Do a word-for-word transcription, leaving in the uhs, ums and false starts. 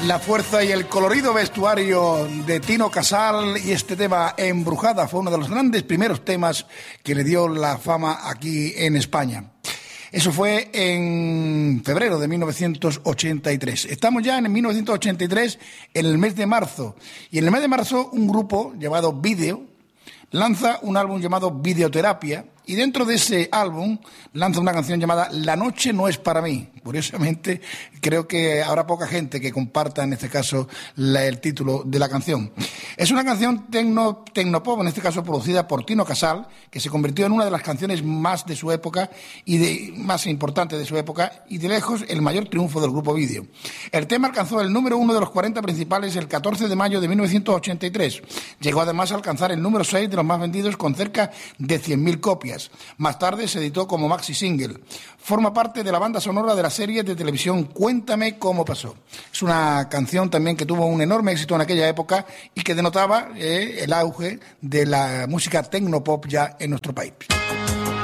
La fuerza y el colorido vestuario de Tino Casal y este tema Embrujada fue uno de los grandes primeros temas que le dio la fama aquí en España. Eso fue en febrero de mil novecientos ochenta y tres. Estamos ya en mil novecientos ochenta y tres, en el mes de marzo. Y en el mes de marzo un grupo llamado Video lanza un álbum llamado Videoterapia. Y dentro de ese álbum lanza una canción llamada La noche no es para mí. Curiosamente, creo que habrá poca gente que comparta en este caso la, el título de la canción. Es una canción tecno, tecnopop, en este caso producida por Tino Casal, que se convirtió en una de las canciones más de su época y de, más importante de su época y de lejos el mayor triunfo del grupo Video. El tema alcanzó el número uno de los cuarenta principales el catorce de mayo de mil novecientos ochenta y tres. Llegó además a alcanzar el número seis de los más vendidos con cerca de cien mil copias. Más tarde se editó como maxi single. Forma parte de la banda sonora de la serie de televisión Cuéntame cómo pasó. Es una canción también que tuvo un enorme éxito en aquella época y que denotaba eh, el auge de la música tecnopop ya en nuestro país.